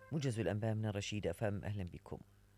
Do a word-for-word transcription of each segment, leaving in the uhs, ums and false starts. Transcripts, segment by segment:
موجز الأنباء من الرشيد أفهم، أهلا بكم.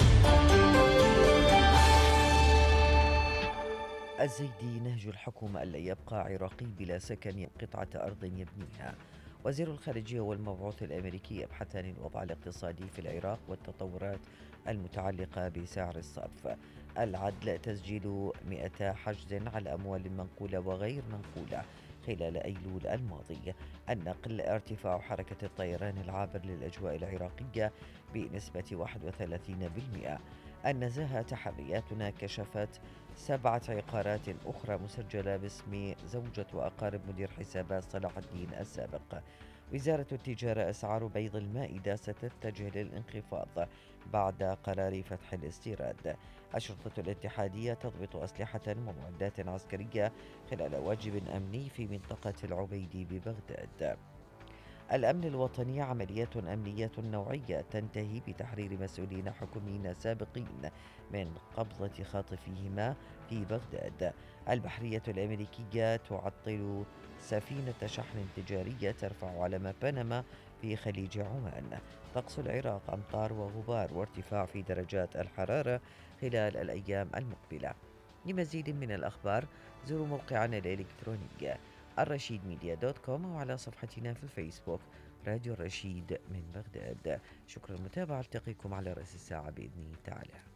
الزيدي: نهج الحكومة ألا يبقى عراقي بلا سكن قطعة أرض يبنيها. وزير الخارجية والمبعوث الأمريكي يبحثان الوضع الاقتصادي في العراق والتطورات المتعلقة بسعر الصرف. العدل: تسجيل مئة حجز على أموال منقولة وغير منقولة خلال أيلول الماضي. النقل: ارتفاع حركة الطيران العابر للأجواء العراقية بنسبة واحد وثلاثين بالمئة. النزاهة: تحرياتنا كشفت سبعة عقارات أخرى مسجلة باسم زوجة وأقارب مدير حسابات صلاح الدين السابق. وزارة التجارة: أسعار بيض المائدة ستتجه للانخفاض بعد قرار فتح الاستيراد. الشرطة الاتحادية: تضبط أسلحة ومعدات عسكرية خلال واجب أمني في منطقة العبيدي ببغداد. الأمن الوطني: عمليات أمنية نوعية تنتهي بتحرير مسؤولين حكوميين سابقين من قبضة خاطفيهما في بغداد. البحرية الأمريكية تعطل سفينة شحن تجارية ترفع علم بنما في خليج عمان. طقس العراق: أمطار وغبار وارتفاع في درجات الحرارة خلال الأيام المقبلة. لمزيد من الأخبار زوروا موقعنا الإلكتروني الرشيد ميديا دوت كوم وعلى صفحتنا في الفيسبوك راديو الرشيد من بغداد. شكرا للمتابعة، ألتقيكم على رأس الساعة بإذن الله تعالى.